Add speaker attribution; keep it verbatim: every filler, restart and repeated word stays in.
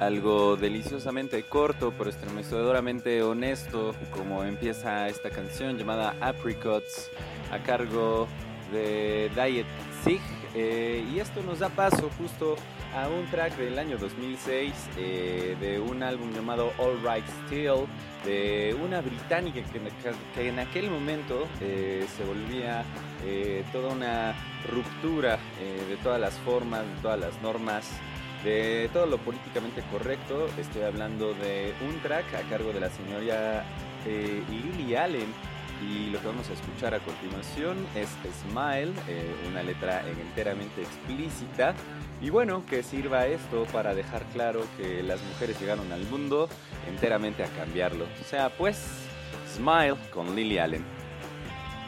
Speaker 1: algo deliciosamente corto pero estremecedoramente honesto, como empieza esta canción llamada Apricots a cargo de Diet Sig. Eh, y esto nos da paso justo a un track del año dos mil seis, eh, de un álbum llamado All Right Still, de una británica que, que en aquel momento eh, se volvía eh, toda una ruptura eh, de todas las formas, de todas las normas, de todo lo políticamente correcto. Estoy hablando de un track a cargo de la señora eh, Lily Allen, y lo que vamos a escuchar a continuación es Smile, eh, una letra enteramente explícita. Y bueno, que sirva esto para dejar claro que las mujeres llegaron al mundo enteramente a cambiarlo. O sea, pues, Smile con Lily Allen.